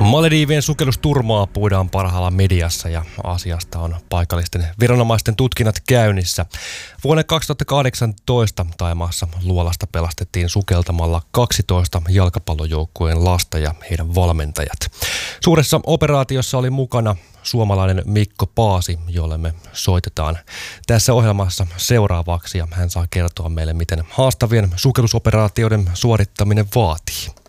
Malediivien sukellusturmaa puidaan parhaillaan mediassa ja asiasta on paikallisten viranomaisten tutkinnat käynnissä. Vuonna 2018 Thaimaassa Luolasta pelastettiin sukeltamalla 12 jalkapallojoukkueen lasta ja heidän valmentajat. Suuressa operaatiossa oli mukana suomalainen Mikko Paasi, jolle me soitetaan tässä ohjelmassa seuraavaksi, ja hän saa kertoa meille, miten haastavien sukellusoperaatioiden suorittaminen vaatii.